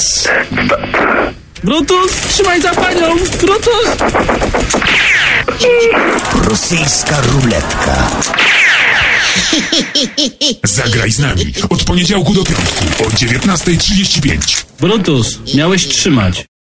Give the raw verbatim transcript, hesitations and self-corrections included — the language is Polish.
czas. Brutus, trzymaj za panią! Brutus! Rosyjska ruletka. Zagraj z nami od poniedziałku do piątku o dziewiętnasta trzydzieści pięć. Brutus, miałeś trzymać.